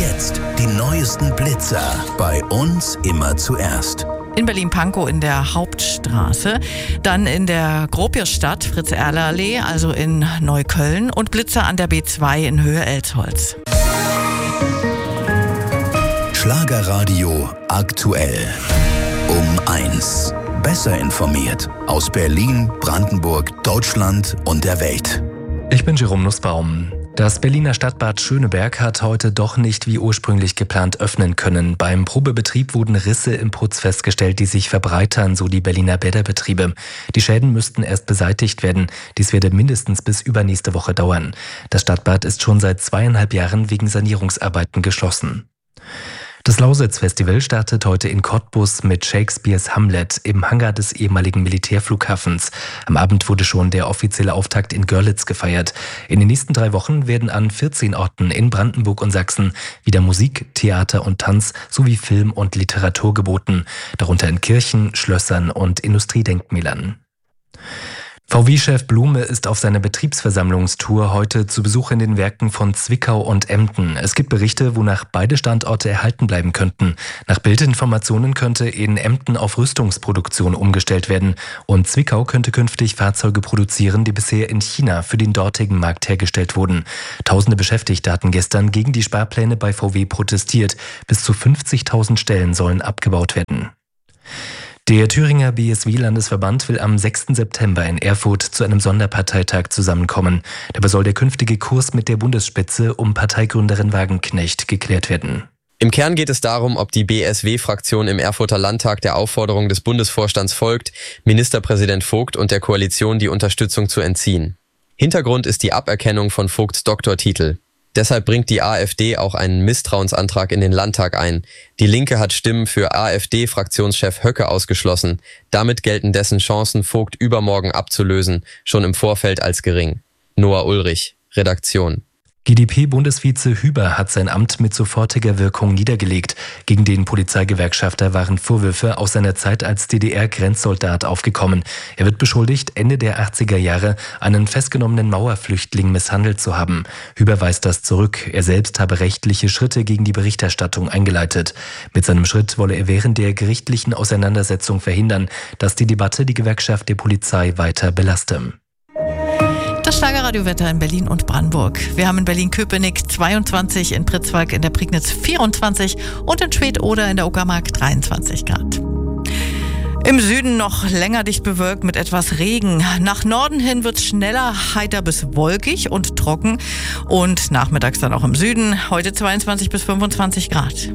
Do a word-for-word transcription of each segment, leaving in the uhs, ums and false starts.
jetzt die neuesten Blitzer. Bei uns immer zuerst. In Berlin-Pankow in der Hauptstraße, dann in der Gropiusstadt, Fritz-Erler-Allee, also in Neukölln, und Blitzer an der B zwei in Höhe Elsholz. Schlagerradio aktuell. Um eins. Besser informiert aus Berlin, Brandenburg, Deutschland und der Welt. Ich bin Jerome Nussbaum. Das Berliner Stadtbad Schöneberg hat heute doch nicht wie ursprünglich geplant öffnen können. Beim Probebetrieb wurden Risse im Putz festgestellt, die sich verbreitern, so die Berliner Bäderbetriebe. Die Schäden müssten erst beseitigt werden. Dies werde mindestens bis übernächste Woche dauern. Das Stadtbad ist schon seit zweieinhalb Jahren wegen Sanierungsarbeiten geschlossen. Das Lausitz-Festival startet heute in Cottbus mit Shakespeares Hamlet im Hangar des ehemaligen Militärflughafens. Am Abend wurde schon der offizielle Auftakt in Görlitz gefeiert. In den nächsten drei Wochen werden an vierzehn Orten in Brandenburg und Sachsen wieder Musik, Theater und Tanz sowie Film und Literatur geboten, darunter in Kirchen, Schlössern und Industriedenkmälern. V W-Chef Blume ist auf seiner Betriebsversammlungstour heute zu Besuch in den Werken von Zwickau und Emden. Es gibt Berichte, wonach beide Standorte erhalten bleiben könnten. Nach Bildinformationen könnte in Emden auf Rüstungsproduktion umgestellt werden und Zwickau könnte künftig Fahrzeuge produzieren, die bisher in China für den dortigen Markt hergestellt wurden. Tausende Beschäftigte hatten gestern gegen die Sparpläne bei V W protestiert. Bis zu fünfzigtausend Stellen sollen abgebaut werden. Der Thüringer B S W-Landesverband will am sechsten September in Erfurt zu einem Sonderparteitag zusammenkommen. Dabei soll der künftige Kurs mit der Bundesspitze um Parteigründerin Wagenknecht geklärt werden. Im Kern geht es darum, ob die B S W-Fraktion im Erfurter Landtag der Aufforderung des Bundesvorstands folgt, Ministerpräsident Vogt und der Koalition die Unterstützung zu entziehen. Hintergrund ist die Aberkennung von Vogts Doktortitel. Deshalb bringt die AfD auch einen Misstrauensantrag in den Landtag ein. Die Linke hat Stimmen für AfD-Fraktionschef Höcke ausgeschlossen. Damit gelten dessen Chancen, Vogt übermorgen abzulösen, schon im Vorfeld als gering. Noah Ulrich, Redaktion. G d P-Bundesvize Hüber hat sein Amt mit sofortiger Wirkung niedergelegt. Gegen den Polizeigewerkschafter waren Vorwürfe aus seiner Zeit als D D R-Grenzsoldat aufgekommen. Er wird beschuldigt, Ende der achtziger Jahre einen festgenommenen Mauerflüchtling misshandelt zu haben. Hüber weist das zurück. Er selbst habe rechtliche Schritte gegen die Berichterstattung eingeleitet. Mit seinem Schritt wolle er während der gerichtlichen Auseinandersetzung verhindern, dass die Debatte die Gewerkschaft der Polizei weiter belaste. Das Schlagerradiowetter in Berlin und Brandenburg. Wir haben in Berlin-Köpenick zweiundzwanzig, in Pritzwalk in der Prignitz vierundzwanzig und in Schwedt-Oder in der Uckermark dreiundzwanzig Grad. Im Süden noch länger dicht bewölkt mit etwas Regen. Nach Norden hin wird es schneller heiter bis wolkig und trocken. Und nachmittags dann auch im Süden. Heute zweiundzwanzig bis fünfundzwanzig Grad.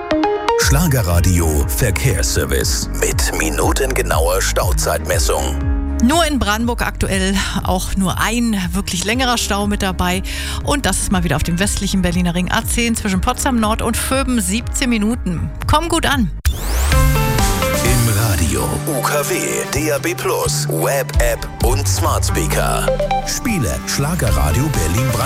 Schlagerradio Verkehrsservice mit minutengenauer Stauzeitmessung. Nur in Brandenburg aktuell auch nur ein wirklich längerer Stau mit dabei. Und das ist mal wieder auf dem westlichen Berliner Ring A zehn zwischen Potsdam Nord und Vöben, siebzehn Minuten. Komm gut an. Im Radio, U K W, D A B plus, Web-App und Smart Speaker. Spiele Schlagerradio Berlin-Brandenburg.